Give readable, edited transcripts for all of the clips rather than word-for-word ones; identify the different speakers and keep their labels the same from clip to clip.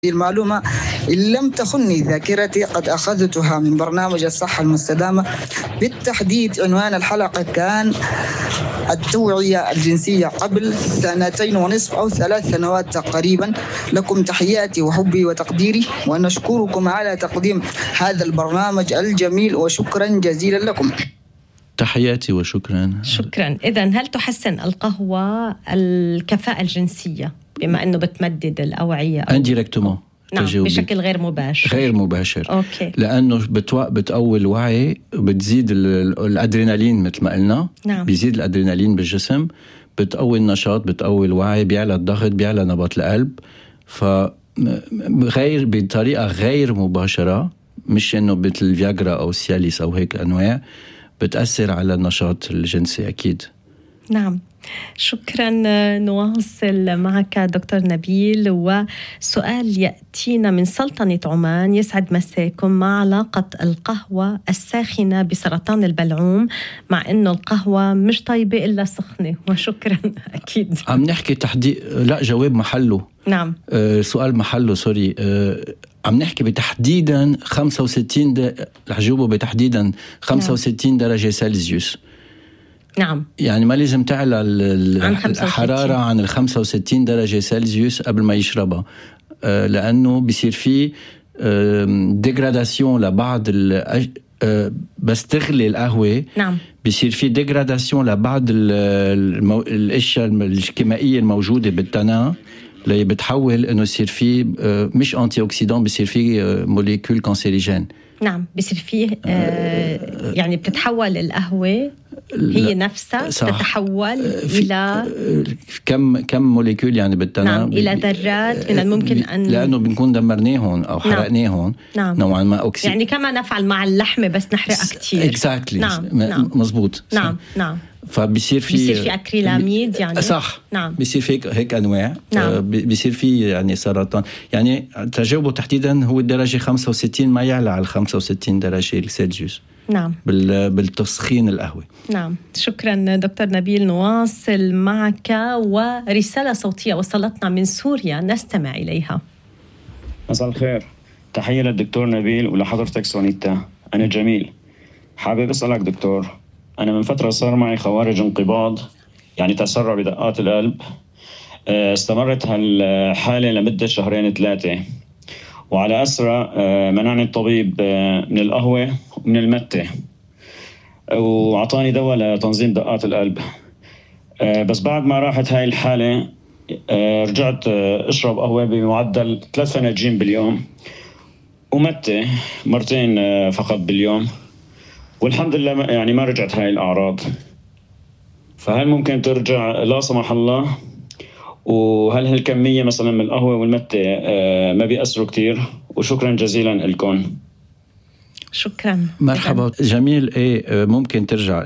Speaker 1: المعلومة إن لم تخني ذاكرتي قد أخذتها من برنامج الصحة المستدامة. بالتحديد عنوان الحلقة كان التوعية الجنسية قبل 2.5 أو 3 سنوات تقريبا. لكم تحياتي وحبي وتقديري، ونشكركم على تقديم هذا البرنامج الجميل، وشكرا جزيلا لكم.
Speaker 2: تحياتي وشكرا.
Speaker 3: شكرا. إذن هل تحسن القهوة الكفاءة الجنسية بما أنه بتمدد الأوعية؟
Speaker 2: انديركتومون.
Speaker 3: نعم، بشكل غير مباشر.
Speaker 2: أوكي. لأنه بتقوي الوعي، بتزيد الأدرينالين مثل ما قلنا.
Speaker 3: نعم.
Speaker 2: بيزيد الأدرينالين بالجسم، بتقوي النشاط، بتقوي الوعي، بيعلى الضغط، بيعلى نبض القلب. فغير بطريقة غير مباشرة، مش إنه مثل الفياغرا أو السياليس أو هيك أنواع، بتأثر على النشاط الجنسي أكيد.
Speaker 3: نعم، شكرا. نواصل معك دكتور نبيل، وسؤال يأتينا من سلطنة عمان. يسعد مساكم. ما علاقة القهوة الساخنة بسرطان البلعوم، مع أنه القهوة مش طيبة إلا سخنة؟ وشكرا. أكيد
Speaker 2: عم نحكي تحديد، لا جواب محله.
Speaker 3: نعم.
Speaker 2: سؤال محله، سوري. عم نحكي بتحديدا 65 رح جاوبه بتحديدا 65 درجة سلسيوس.
Speaker 3: نعم.
Speaker 2: يعني ما لازم تعلى الحرارة عن 65 درجة سلسيوس قبل ما يشربها، لأنه بيصير فيه ديغراداسيون لبعض بس تغلي القهوة.
Speaker 3: نعم.
Speaker 2: بيصير فيه ديغراداسيون لبعض الأشياء الكيميائية الموجودة بالتنا، اللي بتحول إنه يصير فيه مش أنتي أوكسيدان، بيصير فيه موليكول كانسيريجين.
Speaker 3: نعم، بيصير فيه يعني بتتحول القهوة هي نفسها تتحول إلى
Speaker 2: كم موليكول يعني بالتنا.
Speaker 3: نعم، إلى ذرات من الممكن أن،
Speaker 2: لأنه بنكون دمرناهم أو حرقناهم.
Speaker 3: نعم.
Speaker 2: نوعا ما أكسيد،
Speaker 3: يعني كما نفعل مع اللحمة بس نحرقها كتير.
Speaker 2: exactly.
Speaker 3: نعم.
Speaker 2: مزبوط.
Speaker 3: نعم.
Speaker 2: فبيصير في
Speaker 3: أكريلاميد يعني.
Speaker 2: صح.
Speaker 3: نعم.
Speaker 2: بيصير في هيك أنواع.
Speaker 3: نعم.
Speaker 2: بيصير في يعني سرطان. يعني تجاوبه تحديدا هو الدرجة 65، ما يعلى على 65 درجة سلسيوس.
Speaker 3: نعم.
Speaker 2: بالتسخين القهوة.
Speaker 3: نعم، شكرا دكتور نبيل. نواصل معك، ورسالة صوتية وصلتنا من سوريا نستمع إليها.
Speaker 4: مساء الخير، تحية للدكتور نبيل ولحضرتك سونيتا. أنا جميل، حابب أسألك دكتور، أنا من فترة صار معي خوارج انقباض، يعني تسرع بدقات القلب. استمرت هالحالة لمدة 2-3، وعلى أسرع منعني الطبيب من القهوة ومن المتة، وعطاني دواء لتنظيم دقات القلب. بس بعد ما راحت هاي الحالة رجعت أشرب قهوة بمعدل 3 فناجين باليوم، ومتة 2 فقط باليوم، والحمد لله يعني ما رجعت هاي الأعراض. فهل ممكن ترجع لا سمح الله؟ وهل هالكمية مثلا من القهوة والمتة ما بيأثروا كتير؟ وشكرا جزيلا لكم.
Speaker 3: شكرا.
Speaker 2: مرحبا. جميل. ممكن ترجع.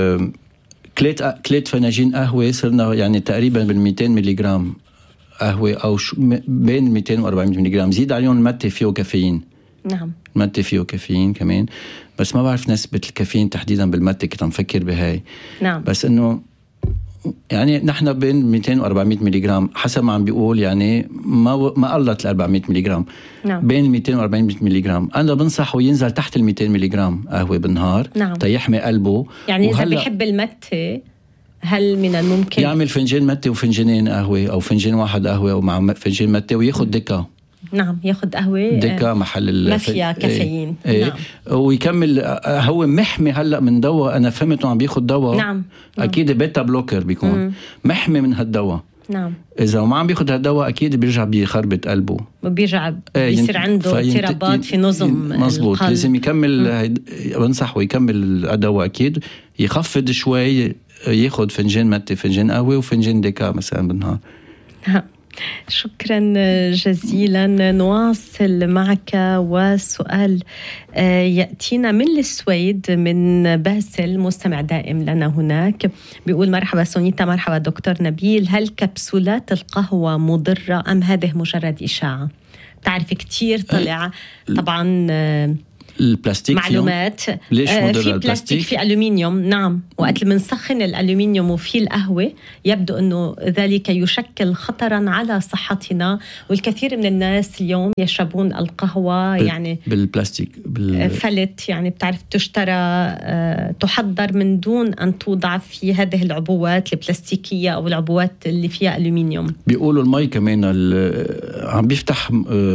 Speaker 2: كليت فناجين قهوة صرنا يعني تقريبا بال200 مليغرام قهوة، أو بين 200 و 400 مليغرام. زيد عليهم المتة فيه كافيين.
Speaker 3: نعم،
Speaker 2: المتة فيه كافيين كمان، بس ما بعرف نسبة الكافيين تحديدا بالمتة، كنت مفكر بهاي.
Speaker 3: نعم.
Speaker 2: بس إنه يعني نحن بين 200 و 400 مليغرام حسب ما عم بيقول، يعني ما قلت ال 400 مليغرام.
Speaker 3: نعم.
Speaker 2: بين 200 و 400 مليغرام. أنا بنصحه ينزل تحت ال 200 مليغرام قهوة بالنهار.
Speaker 3: نعم.
Speaker 2: تيحمي قلبه.
Speaker 3: يعني إذا بيحب المتة، هل من الممكن
Speaker 2: يعمل فنجان متة وفنجانين قهوة، أو فنجان واحد قهوة ومع فنجان متة، وياخد دكا.
Speaker 3: نعم، ياخد قهوة
Speaker 2: دكا محل
Speaker 3: ما فيها كافيين.
Speaker 2: نعم. ويكمل. هو محمي هلأ من دواء، أنا فهمت عم بياخد دواء.
Speaker 3: نعم.
Speaker 2: أكيد بيتا بلوكر بيكون محمي من هالدواء.
Speaker 3: نعم.
Speaker 2: إذا ما عم بياخد هالدواء أكيد بيرجع بيخربط قلبه،
Speaker 3: وبيرجع بيصير عنده اضطرابات في نظم
Speaker 2: مزبوط.
Speaker 3: القلب.
Speaker 2: لازم يكمل. بنصحه يكمل الدواء أكيد، يخفض شوي، ياخد فنجان متة، فنجان قهوة، وفنجان ديكا مثلا بالنهار.
Speaker 3: شكرا جزيلا. نواصل معك، وسؤال يأتينا من السويد من باسل، مستمع دائم لنا هناك. بيقول: مرحبا سونيتا، مرحبا دكتور نبيل، هل كبسولات القهوة مضرة أم هذه مجرد إشاعة؟ تعرف كتير طلع طبعا
Speaker 2: البلاستيك
Speaker 3: معلومات.
Speaker 2: ليش مضر
Speaker 3: في
Speaker 2: البلاستيك؟
Speaker 3: بلاستيك، في ألومنيوم. نعم، وقت اللي بنسخن الألومنيوم وفي القهوة يبدو أنه ذلك يشكل خطرا على صحتنا، والكثير من الناس اليوم يشربون القهوة يعني
Speaker 2: بالبلاستيك
Speaker 3: فلت، يعني بتعرف تشترى تحضر من دون أن توضع في هذه العبوات البلاستيكية أو العبوات اللي فيها ألومنيوم.
Speaker 2: بيقولوا المي كمان عم بيفتح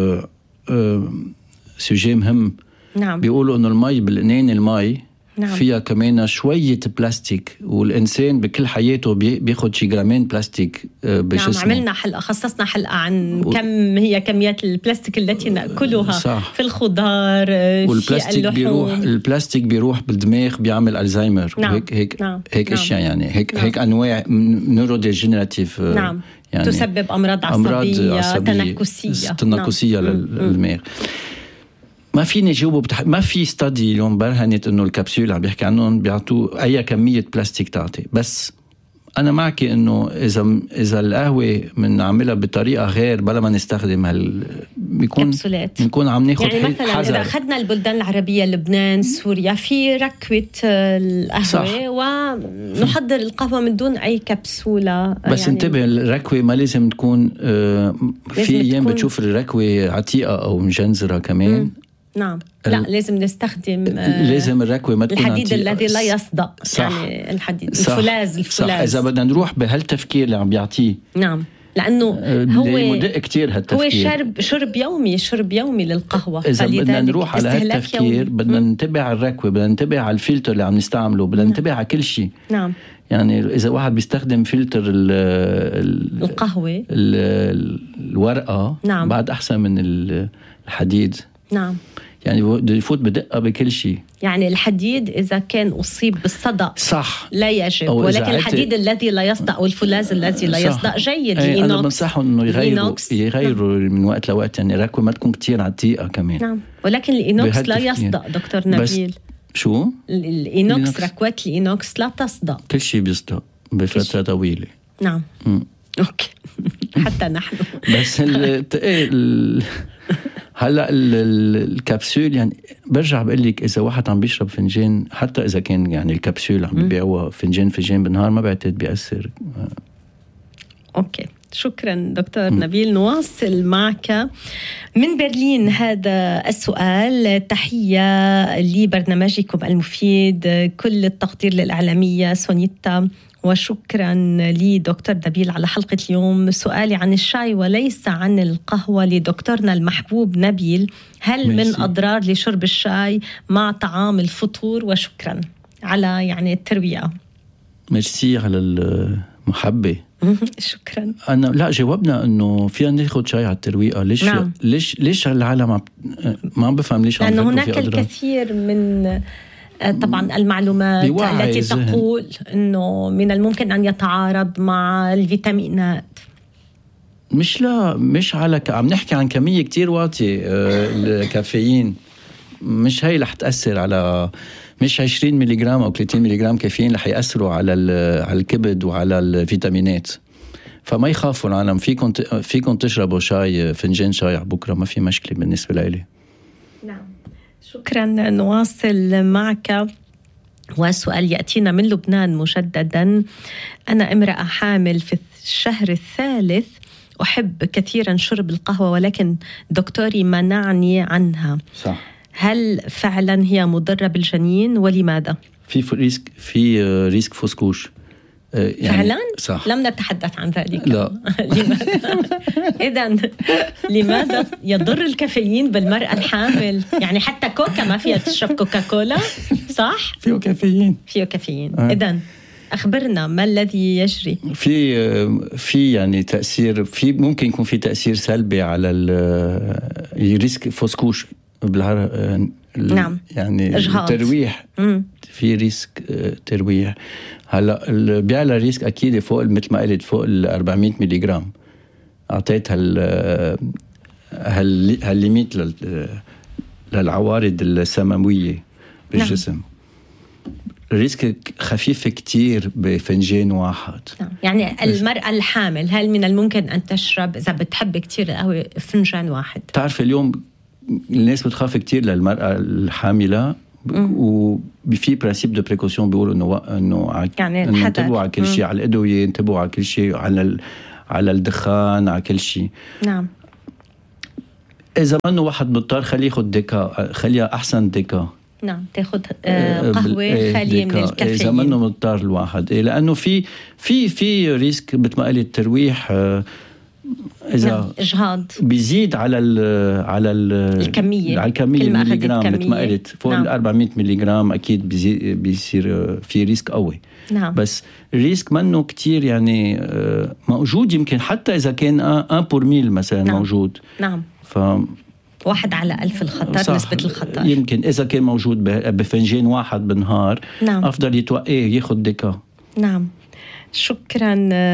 Speaker 2: سوجي مهم.
Speaker 3: نعم.
Speaker 2: بيقولوا انه المي بالقنين المي
Speaker 3: نعم.
Speaker 2: فيها كمان شوية بلاستيك، والإنسان بكل حياته بياخد شي جرامين بلاستيك بجسمه.
Speaker 3: نعم، عملنا حلقة، خصصنا حلقة عن كم هي كميات البلاستيك التي نأكلها. صح. في الخضار،
Speaker 2: والبلاستيك البلاستيك بيروح بالدماغ بيعمل ألزايمر.
Speaker 3: نعم.
Speaker 2: هيك
Speaker 3: نعم.
Speaker 2: اشياء يعني هيك
Speaker 3: نعم.
Speaker 2: هيك أنواع نيوروديجنراتيف.
Speaker 3: نعم. يعني تسبب أمراض عصبية تنكسية
Speaker 2: للدماغ. ما فيني جاوبه ما في ستادي اليوم برهنت انه الكبسول عم بيحكي عنهم بيعطوا اي كميه بلاستيك تعطي، بس انا معك انه اذا القهوه بنعملها بطريقه غير بلا ما نستخدم بيكون
Speaker 3: كبسولات،
Speaker 2: بنكون عم ناخذ
Speaker 3: يعني مثلا حذر. اذا اخذنا البلدان العربيه، لبنان، سوريا، في ركوه القهوه ونحضر القهوه من دون اي كبسوله.
Speaker 2: بس يعني انتبه، الركوه ما لازم تكون في ايام بتشوف الركوه عتيقه او مجنزره كمان.
Speaker 3: نعم. لا، لازم نستخدم
Speaker 2: لازم الركوه ما تكون
Speaker 3: الحديد الذي لا يصدأ. يعني الحديد الفولاذ.
Speaker 2: صح. اذا بدنا نروح بهالتفكير اللي عم بيعطيه.
Speaker 3: نعم، لأنه
Speaker 2: هو مدق كتير هالتفكير،
Speaker 3: هو شرب يومي للقهوة.
Speaker 2: إذا بدنا نروح على هالتفكير بدنا ننتبه على الركوة، بدنا ننتبه على الفلتر اللي عم نستعمله، بدنا ننتبه على كل شيء.
Speaker 3: نعم.
Speaker 2: يعني إذا واحد بيستخدم فلتر
Speaker 3: القهوة
Speaker 2: الورقة،
Speaker 3: نعم،
Speaker 2: بعد أحسن من الحديد.
Speaker 3: نعم.
Speaker 2: يعني يفوت بدقة بكل شيء.
Speaker 3: يعني الحديد إذا كان أصيب بالصدأ
Speaker 2: صح
Speaker 3: لا يجب، ولكن الحديد الذي لا يصدأ أو الفولاذ الذي لا يصدأ جيد.
Speaker 2: أنا بنصحهم إنه يغيروا من وقت لوقت، يعني الركوة ما تكون كتير عتيقة كمان.
Speaker 3: نعم، ولكن الإينوكس لا يصدأ دكتور نبيل.
Speaker 2: شو؟
Speaker 3: الإينوكس، ركوات الإينوكس لا تصدأ.
Speaker 2: كل شيء بيصدأ بفترة طويلة.
Speaker 3: نعم. أوكي. حتى نحن.
Speaker 2: بس هلا الكبسول، يعني برجع بقول لك اذا واحد عم بيشرب فنجان، حتى اذا كان يعني الكبسول عم بيبيعوها فنجان بالنهار، ما بعتقد بيأثر.
Speaker 3: اوكي، شكرا دكتور نبيل. نواصل معك من برلين هذا السؤال. تحية لبرنامجكم المفيد، كل التقدير للإعلامية سونيتا، وشكرا لي دكتور نبيل على حلقة اليوم. سؤالي عن الشاي وليس عن القهوة لدكتورنا المحبوب نبيل. هل من أضرار لشرب الشاي مع طعام الفطور؟ وشكرا على يعني التروية.
Speaker 2: ميرسي على المحبة.
Speaker 3: شكرا.
Speaker 2: أنا لا، جاوبنا إنه فينا ناخد شاي على الترويقة. ليش؟ نعم. ليش العالم ما عم بفهم ليش؟
Speaker 3: لأنه هناك الكثير من طبعا المعلومات التي تقول أنه من الممكن أن يتعارض مع الفيتامينات.
Speaker 2: مش على عم نحكي عن كمية كتير واطية الكافيين. مش هاي رح تأثر على، مش 20 ملغرام أو 30 ملغرام كافيين رح يأثروا على الكبد وعلى الفيتامينات. فما يخافوا العالم. فيكم تشربوا شاي، فنجان شاي بكرة، ما في مشكلة بالنسبة لي.
Speaker 3: نعم، شكرا. نواصل معك، وسؤال يأتينا من لبنان مجددا. أنا امرأة حامل في الشهر الثالث، أحب كثيرا شرب القهوة ولكن دكتوري منعني عنها.
Speaker 2: صح.
Speaker 3: هل فعلا هي مضرة بالجنين ولماذا؟
Speaker 2: في ريسك فسكوش.
Speaker 3: يعني فعلا؟ صح. لم نتحدث عن ذلك.
Speaker 2: لا.
Speaker 3: لماذا؟ إذن لماذا يضر الكافيين بالمرأة الحامل؟ يعني حتى كوكا ما فيها تشرب كوكاكولا، صح؟
Speaker 2: فيه
Speaker 3: كافيين. إذن أخبرنا ما الذي يجري؟
Speaker 2: في يعني تأثير، ممكن يكون في تأثير سلبي على الريسك فسكوش بالعربي.
Speaker 3: نعم.
Speaker 2: يعني الترويح. في ريسك ترويح. هلا بيعلى الريسك اكيد فوق، مثل ما قلت، فوق 400 ملغرام. اعطيت هالليميت للعوارض السماويه بالجسم. نعم. الريسك خفيف كتير بفنجان واحد.
Speaker 3: نعم. يعني المرأة الحامل هل من الممكن أن تشرب إذا بتحب كتير القهوة فنجان واحد؟
Speaker 2: تعرف اليوم الناس بتخاف كتير للمرأة الحاملة، وفي برانسيب دو بريكوسيون بيقولوا انه
Speaker 3: يعني
Speaker 2: انتبهوا على كل شيء، على الادويه، انتبهوا على كل شيء، على الدخان، على كل شيء.
Speaker 3: نعم.
Speaker 2: اذا منه واحد مضطر خليه ياخذ ديكا، خليها احسن ديكا.
Speaker 3: نعم، تاخذ قهوه خاليه من الكافيين
Speaker 2: اذا منه مضطر الواحد، لانه في ريسك مثل ما قلت ترويح. إذا
Speaker 3: إجهاض
Speaker 2: بيزيد على الكمية مليغرام مثل ما قلت، فوق 400 مليغرام أكيد بيصير في ريسك قوي.
Speaker 3: نعم.
Speaker 2: بس الريسك منه كتير يعني موجود، يمكن حتى إذا كان 1/1000 مثلا. نعم. موجود.
Speaker 3: نعم. 1 على 1000 الخطر. صح. نسبة الخطر
Speaker 2: يمكن إذا كان موجود بفنجان واحد بالنهار.
Speaker 3: نعم.
Speaker 2: أفضل يتوقيه ياخد ديكا.
Speaker 3: نعم. شكرا.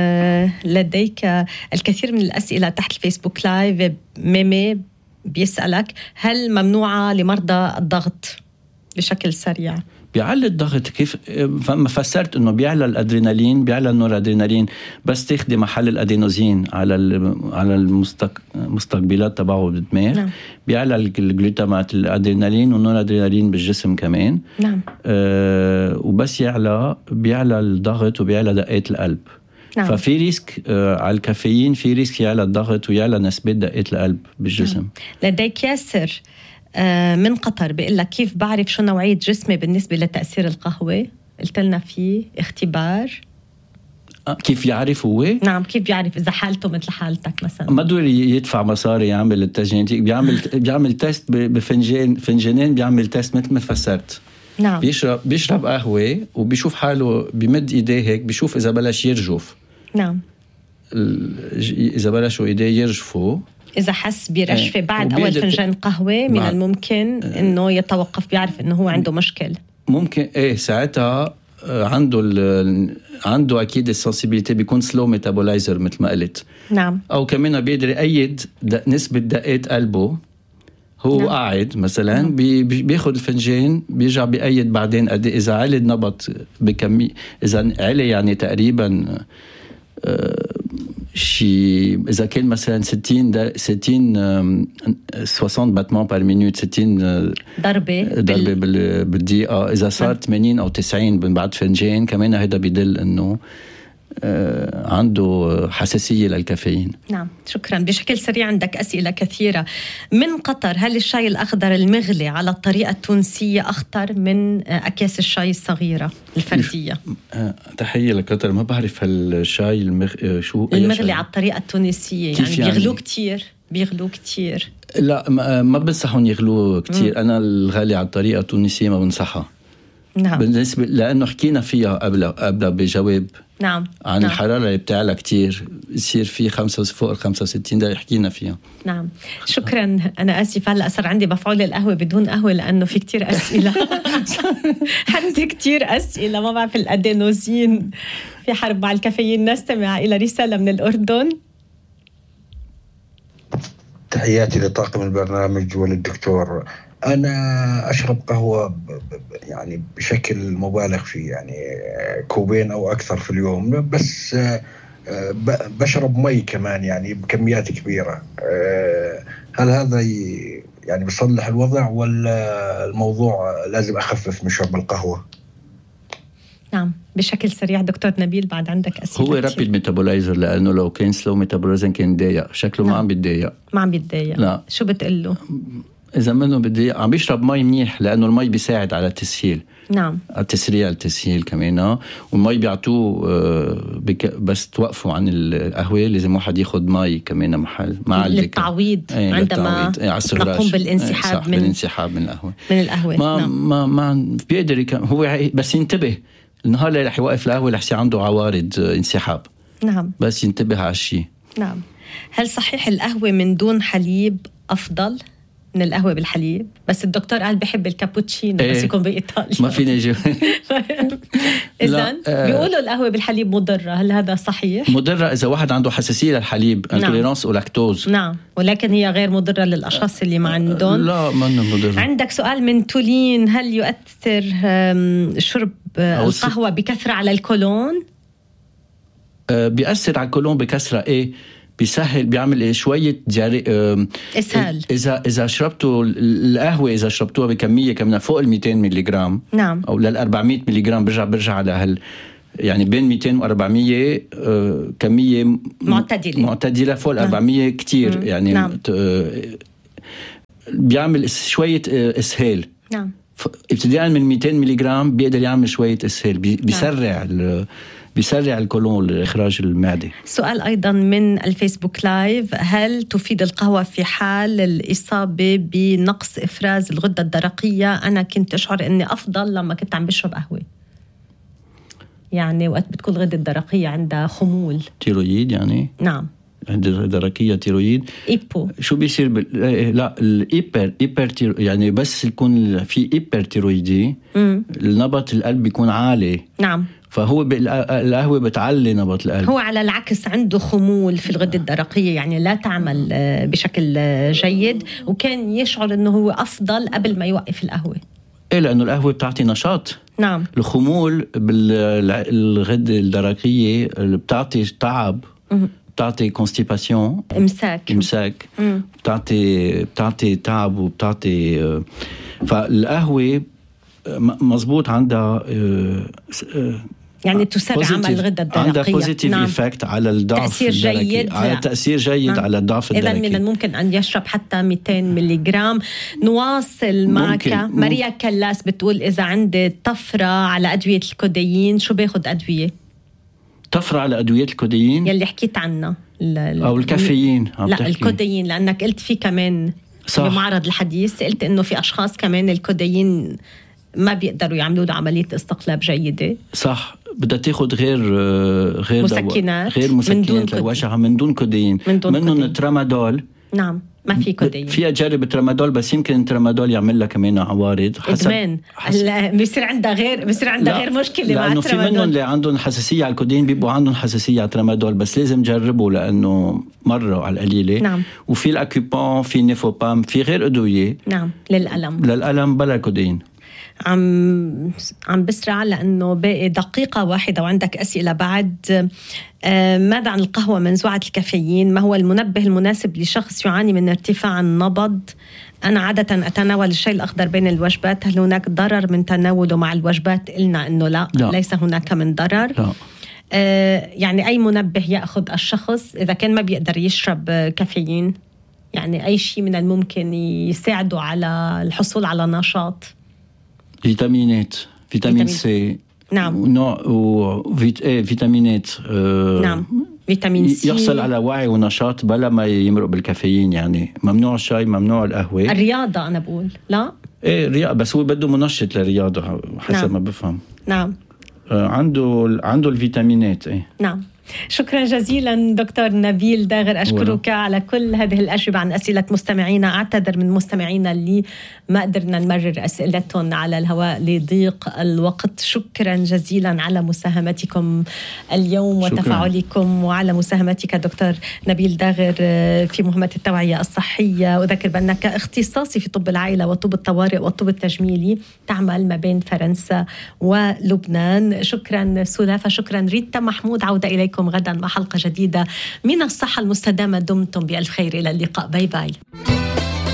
Speaker 3: لديك الكثير من الأسئلة تحت الفيسبوك لايف. ميمي بيسألك: هل ممنوعة لمرضى الضغط؟ بشكل سريع.
Speaker 2: بيعلي الضغط كيف؟ فما فسرت انه بيعلى الادرينالين، بيعلى النورادرينالين، بس تاخدي محل الادينوزين على المستقبلات تبعه بالدماغ. نعم. بيعلى الجلوتامات، الادرينالين والنورادرينالين بالجسم كمان.
Speaker 3: نعم.
Speaker 2: وبس بيعلى الضغط وبيعلى دقات القلب. نعم. ففي ريسك على الكافيين، في ريسك يعلى الضغط ويعلى نسبة دقات القلب بالجسم.
Speaker 3: نعم. لديك ياسر من قطر بيقول لك: كيف بعرف شو نوعية جسمي بالنسبة لتأثير القهوة؟ قلت لنا في اختبار.
Speaker 2: كيف يعرف هو؟
Speaker 3: نعم، كيف يعرف إذا حالته مثل حالتك مثلا؟
Speaker 2: ما دوري يدفع مصاري يعمل التجينيتيك، بيعمل تيست بفنجانين، بيعمل تيست مثل ما فسرت.
Speaker 3: نعم.
Speaker 2: بيشرب قهوة وبيشوف حاله، بيمد إيديه هيك، بيشوف إذا بلش يرجف.
Speaker 3: نعم.
Speaker 2: إذا بلشوا إيديه يرجفوا، إذا
Speaker 3: حس برشفة بعد أول فنجان قهوة، من الممكن إنه يتوقف، بيعرف إنه هو عنده مشكل.
Speaker 2: ممكن ساعتها عنده أكيد السنسيبيليتي، بيكون سلو ميتابولايزر مثل ما قلت.
Speaker 3: نعم.
Speaker 2: أو كمان بيقدر يقيد نسبة دقات قلبه هو. نعم. قاعد مثلا. نعم. بياخد الفنجان، بيرجع بيقيد بعدين قد إذا علي نبض بكمية، إذا علي يعني تقريبا شيء، إذا كان مثلا 60 باتمون بار مينوت، 60 ضربة بالدقيقة، إذا صار 80 أو 90 من بعد فنجان كمان، هذا بيدل إنه عنده حساسية للكافيين.
Speaker 3: نعم. شكرا. بشكل سريع، عندك أسئلة كثيرة من قطر: هل الشاي الأخضر المغلي على الطريقة التونسية أخطر من أكياس الشاي الصغيرة الفردية؟
Speaker 2: تحية لقطر. ما بعرف الشاي
Speaker 3: المغلي على الطريقة التونسية، يعني بيغلوه كتير.
Speaker 2: لا، ما بنصحهم يغلوه كتير. أنا الغالي على الطريقة التونسية ما بنصحها.
Speaker 3: نعم.
Speaker 2: بالنسبة لأنه حكينا فيها قبل بجواب.
Speaker 3: نعم.
Speaker 2: عن
Speaker 3: نعم.
Speaker 2: الحرارة اللي بتعلى كتير، يصير في فوق 65 ده حكينا فيها.
Speaker 3: نعم. شكرا. أنا آسفة، هلأ صار عندي مفعول القهوة بدون قهوة لأنه في كتير أسئلة. عندي كتير أسئلة. ما بعرف الأدينوزين في حرب مع الكافيين. نستمع إلى رسالة من الأردن.
Speaker 5: تحياتي لطاقم البرنامج وللدكتور. أنا أشرب قهوة يعني بشكل مبالغ فيه، يعني 2 كوب أو أكثر في اليوم، بس بشرب مي كمان يعني بكميات كبيرة. هل هذا يعني بيصلح الوضع، ولا الموضوع لازم أخفف من شرب القهوة؟
Speaker 3: نعم. بشكل سريع دكتور نبيل، بعد عندك أسئلة.
Speaker 2: هو رابيد ميتابولايزر، لأنه لو كان سلو ميتابولايزر كان ضيق شكله. نعم. ما عم بيتضايق. لا. شو بتقله؟ إذا منه بدي عم بيشرب مي منيح، لأنه المي بيساعد على التسهيل.
Speaker 3: نعم.
Speaker 2: التسهيل كمان. والمي بيعطوه بس توقفوا عن القهوة لازم واحد ياخد مي كمان محل مع
Speaker 3: للتعويض. عندما نقوم بالانسحاب
Speaker 2: من القهوة. ما بيقدر هو بس ينتبه النهار اللي رح يوقف القهوة رح يصير عنده عوارض انسحاب.
Speaker 3: نعم.
Speaker 2: بس ينتبه على الشيء.
Speaker 3: نعم. هل صحيح القهوة من دون حليب أفضل من القهوة بالحليب؟ بس الدكتور قال بحب الكابوتشينو. بس يكون بإيطاليا.
Speaker 2: ما فيني جو.
Speaker 3: إذن بيقولوا القهوة بالحليب مضرة، هل هذا صحيح؟
Speaker 2: مضرة إذا واحد عنده حساسية للحليب، انتوليرانس أو لاكتوز.
Speaker 3: نعم. ولكن هي غير مضرة للأشخاص اللي ما عندهم.
Speaker 2: لا، ما مضرة.
Speaker 3: عندك سؤال من تولين: هل يؤثر شرب القهوة بكثرة على الكولون؟
Speaker 2: بيأثر على الكولون بكثرة. بيسهل، بيعمل شوية
Speaker 3: إسهال.
Speaker 2: إذا شربتوا القهوة، إذا شربتوها بكمية كمان فوق 200 ملغرام
Speaker 3: نعم.
Speaker 2: أو 400 ملغرام، برجع على يعني بين 200 و 400 كمية معتدلة. فوق 400 كتير يعني.
Speaker 3: نعم.
Speaker 2: بيعمل شوية إسهال.
Speaker 3: نعم.
Speaker 2: ابتداء من 200 ملغرام بيقدر يعمل شوية إسهال، بيسرع الكولون لإخراج المعدة.
Speaker 3: سؤال أيضا من الفيسبوك لايف: هل تفيد القهوة في حال الإصابة بنقص إفراز الغدة الدرقية؟ أنا كنت أشعر أني أفضل لما كنت عم بشرب قهوة، يعني وقت بتكون الغدة الدرقية عندها خمول.
Speaker 2: تيرويد يعني؟
Speaker 3: نعم.
Speaker 2: عندها درقية تيرويد.
Speaker 3: إيبو.
Speaker 2: شو بيصير لا الإيبر يعني بس يكون في إيبر تيرويدي النبض القلب بيكون عالي.
Speaker 3: نعم.
Speaker 2: فهو القهوة بتعلي نبض القلب.
Speaker 3: هو على العكس عنده خمول في الغدة الدرقية، يعني لا تعمل بشكل جيد، وكان يشعر أنه هو أفضل قبل ما يوقف القهوة.
Speaker 2: إيه، لأنه القهوة بتعطي نشاط.
Speaker 3: نعم.
Speaker 2: الخمول بالغدة الدرقية بتعطي تعب، بتعطي كونستيباسيون، إمساك. بتعطي تعب وبتعطي. فالقهوة مزبوط عندها
Speaker 3: يعني تسرع عمل الغدة الدرقية.
Speaker 2: عندها بوزيتيف إيفكت على الضعف الدرقي، على تأثير جيد على الضعف الدرقي.
Speaker 3: إذن من الممكن أن يشرب حتى 200 ملغرام. نواصل معك. ماريا كلاس بتقول: إذا عندي طفرة على أدوية الكوديين، شو باخد أدوية؟
Speaker 2: طفرة على أدوية الكوديين
Speaker 3: يلي حكيت عنها
Speaker 2: أو الكافيين؟
Speaker 3: لا، الكوديين، لأنك قلت في كمان بمعرض الحديث، قلت إنه في أشخاص كمان الكوديين ما بيقدروا يعملوا له عملية استقلاب جيدة.
Speaker 2: صح. بدها تاخد غير
Speaker 3: مسكنات،
Speaker 2: غير مسكنات للوجع من دون كوديين، منهم الترامادول.
Speaker 3: نعم، ما في كوديين.
Speaker 2: فيها تجرب الترامادول، بس يمكن الترامادول يعمل لها كمان عوارض.
Speaker 3: إدمان. بيصير عندها غير مشكلة مع
Speaker 2: لأنه في منهم اللي عندهم حساسية على الكوديين بيبقوا عندهم حساسية على الترامادول، بس لازم جربوا لأنه مرة على القليلة.
Speaker 3: نعم.
Speaker 2: وفي الأكيبون، في النيفوبام، في غير أدوية.
Speaker 3: نعم. للألم
Speaker 2: بلا كوديين.
Speaker 3: عم بسرع لأنه باقي دقيقة واحدة وعندك أسئلة بعد. ماذا عن القهوة منزوعة الكافيين؟ ما هو المنبه المناسب لشخص يعاني من ارتفاع النبض؟ أنا عادة أتناول الشاي الأخضر بين الوجبات، هل هناك ضرر من تناوله مع الوجبات؟ قلنا أنه لا. ليس هناك من ضرر.
Speaker 2: لا.
Speaker 3: يعني أي منبه يأخذ الشخص إذا كان ما بيقدر يشرب كافيين، يعني أي شيء من الممكن يساعده على الحصول على نشاط.
Speaker 2: فيتامين سي.
Speaker 3: نعم.
Speaker 2: فيتامينات.
Speaker 3: نعم. فيتامين سي.
Speaker 2: يحصل على وعي ونشاط بلا ما يمرق بالكافيين. يعني ممنوع الشاي، ممنوع القهوة.
Speaker 3: الرياضة أنا بقول لا.
Speaker 2: إيه، رياضة، بس هو بده منشط للرياضة حسب ما بفهم.
Speaker 3: نعم.
Speaker 2: عنده الفيتامينات. إيه.
Speaker 3: نعم. شكرا جزيلا دكتور نبيل داغر، أشكرك على كل هذه الأجوبة عن أسئلة مستمعينا. أعتذر من مستمعينا اللي ما قدرنا نمرر أسئلتهم على الهواء لضيق الوقت. شكرا جزيلا على مساهمتكم اليوم وتفاعلكم، وعلى مساهمتك دكتور نبيل داغر في مهمة التوعية الصحية. أذكر بأنك اختصاصي في طب العائلة وطب الطوارئ والطب التجميلي، تعمل ما بين فرنسا ولبنان. شكرا سلافة، شكرا ريتا محمود. عودة إليكم غدا مع حلقة جديدة من الصحة المستدامة. دمتم بألف خير، إلى اللقاء. باي باي.